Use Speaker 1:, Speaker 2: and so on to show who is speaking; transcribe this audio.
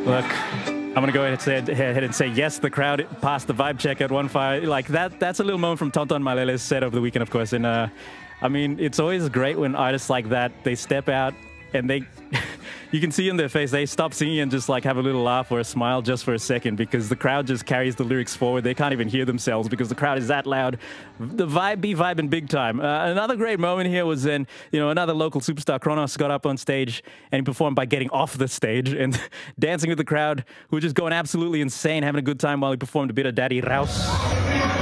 Speaker 1: Look, I'm gonna go ahead and say yes. The crowd passed the vibe check at 1-5. Like that's a little moment from Tonton Malele's set over the weekend, of course. And I mean, it's always great when artists like that, they step out and they, you can see in their face, they stop singing and just like have a little laugh or a smile just for a second, because the crowd just carries the lyrics forward. They can't even hear themselves because the crowd is that loud. The vibe be vibing big time. Another great moment here was when, you know, another local superstar, Kronos, got up on stage and he performed by getting off the stage and dancing with the crowd, who were just going absolutely insane, having a good time while he performed a bit of Daddy Raus.